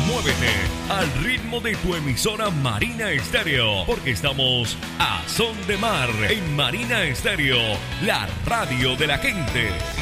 Muévete al ritmo de tu emisora Marina Estéreo, porque estamos a son de mar en Marina Estéreo, la radio de la gente.